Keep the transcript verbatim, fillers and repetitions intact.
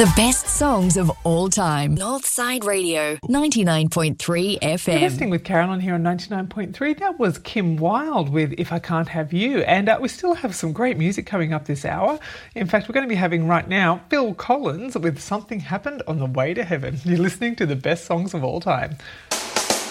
The best songs of all time. Northside Radio, ninety-nine point three F M. You're listening with Carolyn here on ninety-nine point three. That was Kim Wilde with If I Can't Have You. And uh, we still have some great music coming up this hour. In fact, we're going to be having right now Phil Collins with Something Happened on the Way to Heaven. You're listening to the best songs of all time.